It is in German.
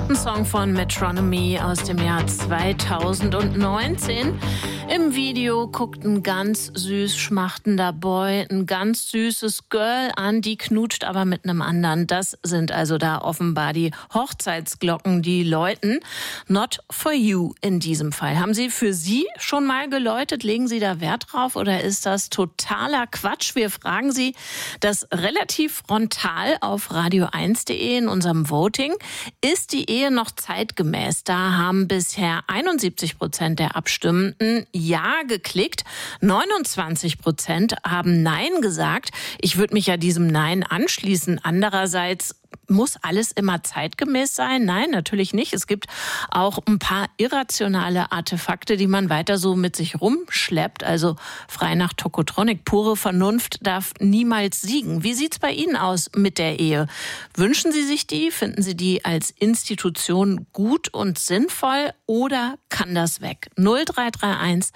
Ein Song von Metronomy aus dem Jahr 2019. Im Video guckt ein ganz süß schmachtender Boy ein ganz süßes Girl an, die knutscht aber mit einem anderen. Das sind also da offenbar die Hochzeitsglocken, die läuten. Not for you in diesem Fall. Haben Sie für Sie schon mal geläutet? Legen Sie da Wert drauf oder ist das totaler Quatsch? Wir fragen Sie das relativ frontal auf radio1.de in unserem Voting. Ist die Ehe noch zeitgemäß? Da haben bisher 71% der Abstimmenden Ja geklickt. 29% haben Nein gesagt. Ich würde mich ja diesem Nein anschließen. Andererseits muss alles immer zeitgemäß sein? Nein, natürlich nicht. Es gibt auch ein paar irrationale Artefakte, die man weiter so mit sich rumschleppt. Also frei nach Tokotronic. Pure Vernunft darf niemals siegen. Wie sieht's bei Ihnen aus mit der Ehe? Wünschen Sie sich die? Finden Sie die als Institution gut und sinnvoll? Oder kann das weg? 0331